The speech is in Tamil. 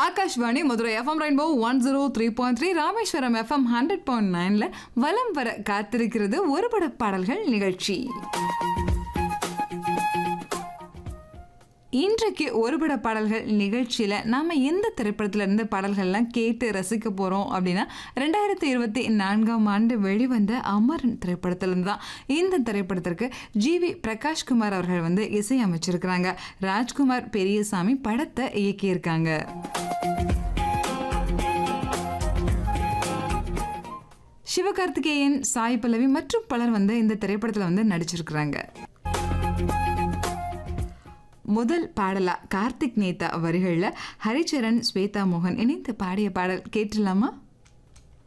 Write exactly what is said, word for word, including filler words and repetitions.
Akashvani Madurai FM rainbow one zero three point three Rameswaram FM hundred point நைன்ல வலம் வர காத்திருக்கிறது ஒரு பட பாடல்கள் நிகழ்ச்சி. இன்றைக்கு ஒரு பட பாடல்கள் நிகழ்ச்சியில் நாம் எந்த திரைப்படத்தில் இருந்து பாடல்கள்லாம் கேட்டு ரசிக்க போகிறோம் அப்படின்னா ரெண்டாயிரத்தி இருபத்தி நான்காம் ஆண்டு வெளிவந்த அமரன் திரைப்படத்திலிருந்து தான். இந்த திரைப்படத்திற்கு ஜி வி பிரகாஷ்குமார் அவர்கள் வந்து இசையமைச்சிருக்கிறாங்க. ராஜ்குமார் பெரியசாமி படத்தை இயக்கியிருக்காங்க. சிவகார்த்திகேயன், சாய் பல்லவி மற்றும் பலர் வந்து இந்த திரைப்படத்தில் வந்து நடிச்சிருக்கிறாங்க. முதல் பாடலா கார்த்திக் நேதா வரிகளில் ஹரிச்சரன், ஸ்வேதா மோகன் இணைந்து பாடிய பாடல் கேட்டுலாமா?